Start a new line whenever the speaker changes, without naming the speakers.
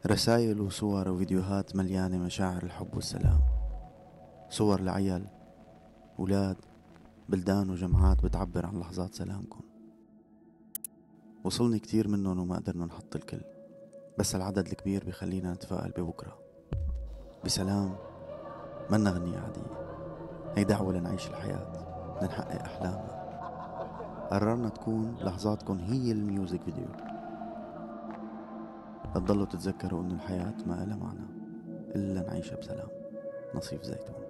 رسائل وصور وفيديوهات مليانة مشاعر الحب والسلام. صور لعيال، أولاد، بلدان وجماعات بتعبر عن لحظات سلامكم. وصلني كتير منهم وما قدرنا نحط الكل، بس العدد الكبير بيخلينا نتفائل ببكرة بسلام. منا غنية عادية، هي دعوة لنعيش الحياة، لنحقق أحلامنا. قررنا تكون لحظاتكم هي الميوزك فيديو، لتضلوا تتذكروا إنه الحياة ما لها معنى إلا نعيشها بسلام. نصيف زيتون.